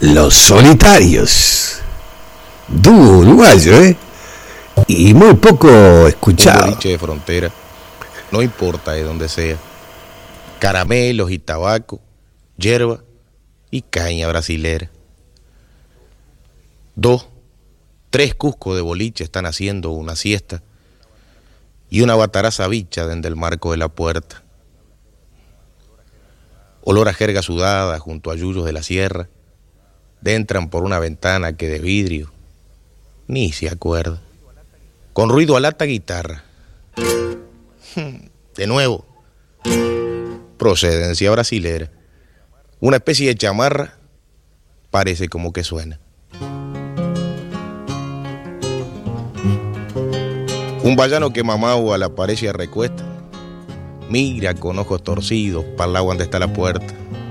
Los Solitarios. Dúo uruguayo, y muy poco escuchado. Un boliche de frontera, no importa de dónde sea. Caramelos y tabaco, hierba y caña brasilera. 2, 3 cuscos de boliche están haciendo una siesta y una bataraza bicha desde el marco de la puerta. Olor a jerga sudada junto a yuyos de la sierra. Entran por una ventana que de vidrio ni se acuerda. Con ruido a lata guitarra. De nuevo. Procedencia brasilera. Una especie de chamarra. Parece como que suena. Un vallano que mamau a la pared se recuesta. Mira con ojos torcidos para el lado donde está la puerta.